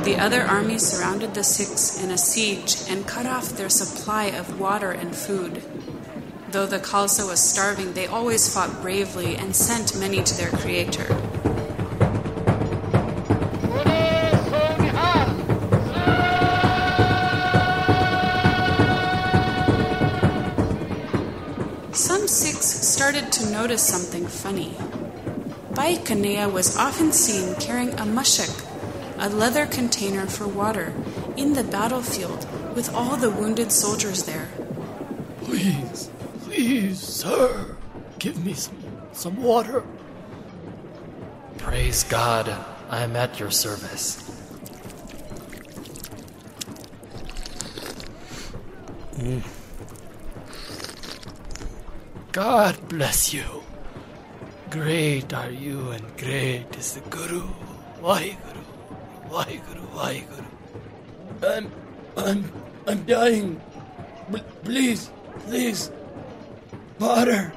The other army surrounded the Sikhs in a siege and cut off their supply of water and food. Though the Khalsa was starving, they always fought bravely and sent many to their creator. Some Sikhs started to notice something funny. Bhai Kanhaiya was often seen carrying a mashak, a leather container for water, in the battlefield with all the wounded soldiers there. Please, sir, give me some water. Praise God, I am at your service. God bless you. Great are you and great is the Guru. Waheguru, Waheguru, Waheguru. I'm dying. Please. Water.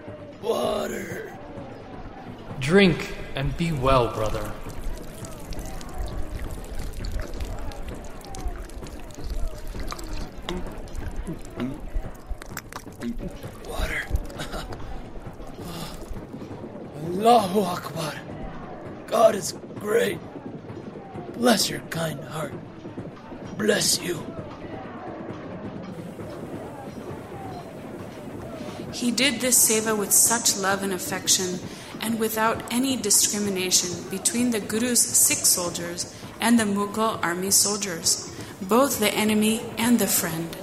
Drink and be well, brother. Water. Allahu Akbar. God is great. Bless your kind heart. Bless you. He did this seva with such love and affection and without any discrimination between the Guru's Sikh soldiers and the Mughal army soldiers, both the enemy and the friend.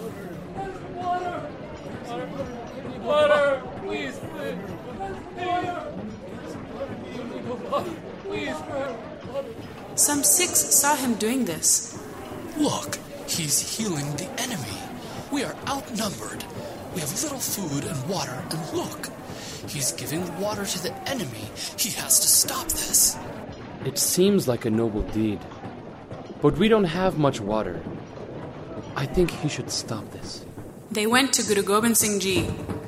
Water, please. Some Sikhs saw him doing this. Look, he's healing the enemy. We are outnumbered. We have little food and water, and look, he's giving water to the enemy. He has to stop this. It seems like a noble deed, but we don't have much water. I think he should stop this. They went to Guru Gobind Singh Ji.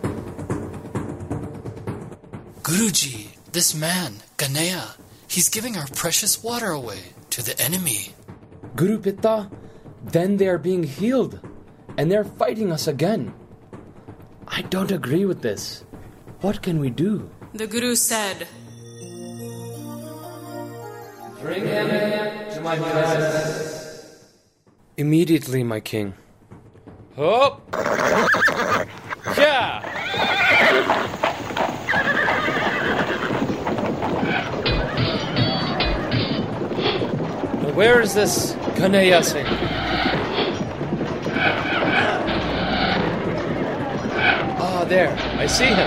Guruji, this man, Kanhaiya, he's giving our precious water away to the enemy. Guru Pitta, then they are being healed, and they're fighting us again. I don't agree with this. What can we do? The Guru said, Bring him to my presence. Immediately, my king. Hop! Yeah! Now where is this Kanhaiya Singh? Ah, there. I see him.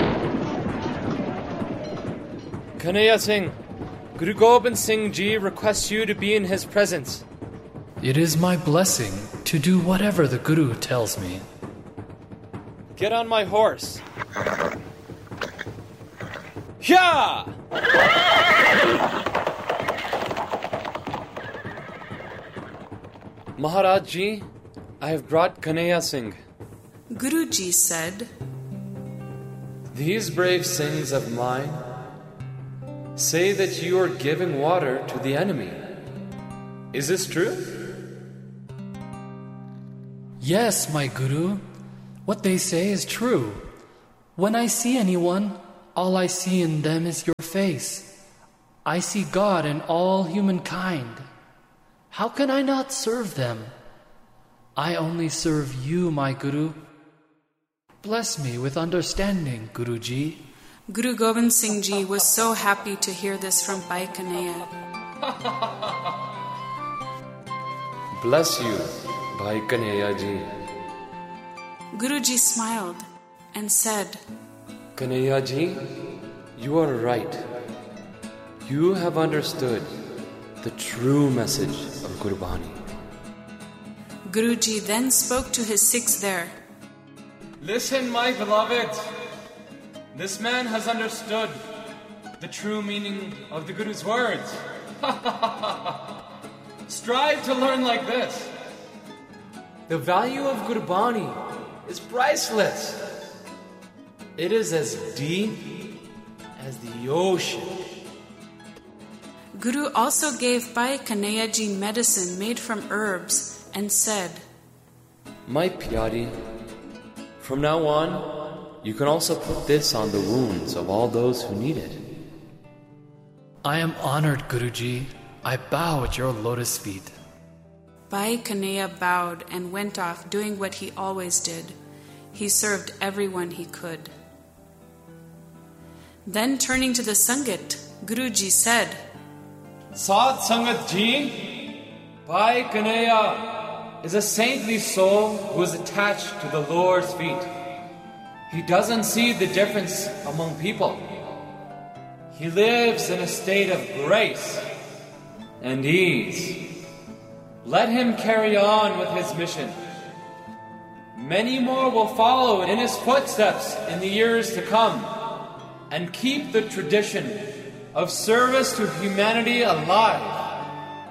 Kanhaiya Singh, Guru Gobind Singh Ji requests you to be in his presence. It is my blessing to do whatever the Guru tells me. Get on my horse. Yeah! Maharaj Ji, I have brought Kanhaiya Singh. Guruji said, These brave Singhs of mine say that you are giving water to the enemy. Is this true? Yes, my Guru. What they say is true. When I see anyone, all I see in them is your face. I see God in all humankind. How can I not serve them? I only serve you, my Guru. Bless me with understanding, Guruji. Guru Gobind Singh Ji was so happy to hear this from Bhai Kanhaiya. Bless you, Bhai Kanhaiya Ji. Guruji smiled and said, Kanhaiya Ji, you are right. You have understood the true message of Gurbani. Guruji then spoke to his Sikhs there. Listen, my beloved. This man has understood the true meaning of the Guru's words. Strive to learn like this. The value of Gurbani is priceless. It is as deep as the ocean. Guru also gave Bhai Kanhaiya Ji medicine made from herbs and said, My Pyari, from now on, you can also put this on the wounds of all those who need it. I am honored, Guruji. I bow at your lotus feet. Bhai Kanhaiya bowed and went off doing what he always did. He served everyone he could. Then turning to the Sangat, Guruji said, Sadh Sangat Ji, Bhai Kanhaiya is a saintly soul who is attached to the Lord's feet. He doesn't see the difference among people. He lives in a state of grace and ease. Let him carry on with his mission. Many more will follow in his footsteps in the years to come and keep the tradition of service to humanity alive.